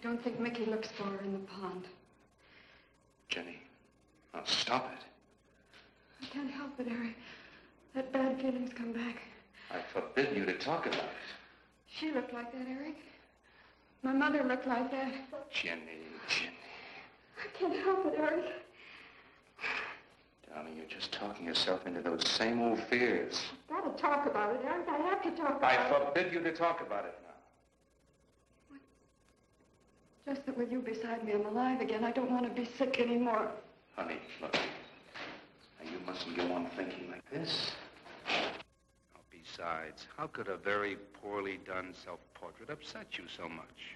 don't think Mickey looks for her in the pond. Jenny, now stop it. I can't help it, Eric. That bad feeling's come back. I forbid you to talk about it. She looked like that, Eric. My mother looked like that. Jenny. I can't help it, Eric. Darling, you're just talking yourself into those same old fears. I've got to talk about it, Eric. I have to talk about it. I forbid you to talk about it now. What? Just that with you beside me, I'm alive again. I don't want to be sick anymore. Honey, look. Now, you mustn't go on thinking like this. Besides, how could a very poorly done self-portrait upset you so much?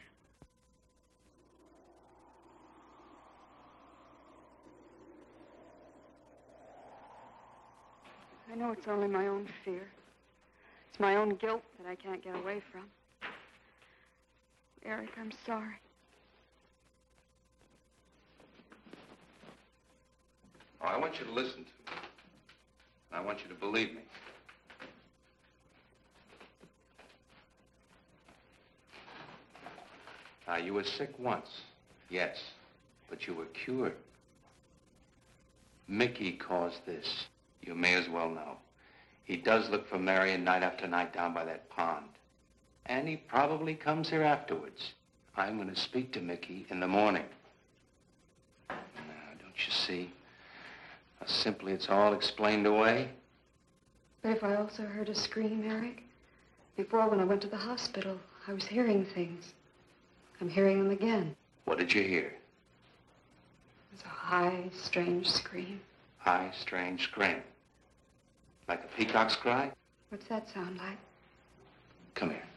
I know it's only my own fear. It's my own guilt that I can't get away from. Eric, I'm sorry. Oh, I want you to listen to me. I want you to believe me. You were sick once, yes, but you were cured. Mickey caused this. You may as well know. He does look for Marion night after night down by that pond. And he probably comes here afterwards. I'm going to speak to Mickey in the morning. Now, don't you see? How simply it's all explained away. But if I also heard a scream, Eric, before when I went to the hospital, I was hearing things. I'm hearing them again. What did you hear? It was a high, strange scream. High, strange scream. Like a peacock's cry? What's that sound like? Come here.